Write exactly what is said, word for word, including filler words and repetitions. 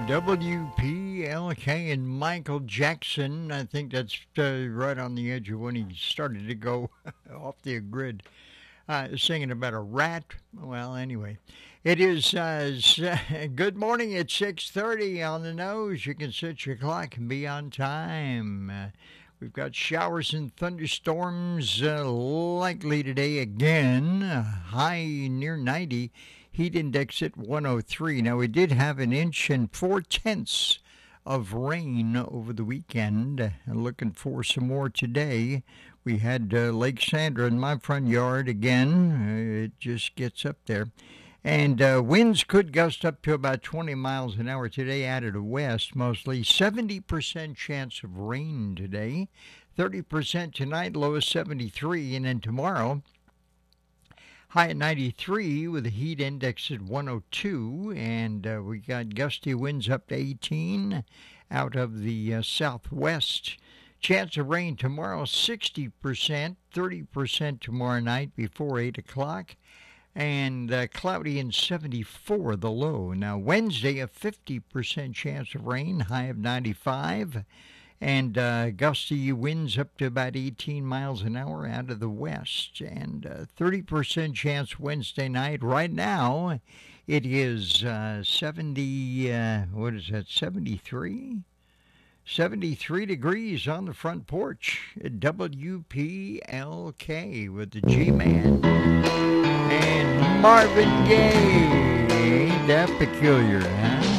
W P L K and Michael Jackson. I think that's uh, right on the edge of when he started to go off the grid. Uh, singing about a rat. Well, anyway, it is uh, good morning at six thirty on the nose. You can set your clock and be on time. Uh, we've got showers and thunderstorms uh, likely today again. Uh, high near ninety. Heat index at one oh three. Now, we did have an inch and four-tenths of rain over the weekend. Uh, looking for some more today. We had uh, Lake Sandra in my front yard again. Uh, it just gets up there. And uh, winds could gust up to about twenty miles an hour today out of the west, mostly. seventy percent chance of rain today. thirty percent tonight, low of seventy-three. And then tomorrow, high at ninety-three with a heat index at one oh two. And uh, we got gusty winds up to eighteen out of the uh, southwest. Chance of rain tomorrow, sixty percent, thirty percent tomorrow night before eight o'clock, and uh, cloudy and seventy-four the low. Now, Wednesday, a fifty percent chance of rain, high of ninety-five, and uh, gusty winds up to about eighteen miles an hour out of the west, and uh, thirty percent chance Wednesday night. Right now, it is uh, seventy, uh, what is that, seventy-three? seventy-three degrees on the front porch at W P L K with the G-Man and Marvin Gaye. Ain't that peculiar, huh?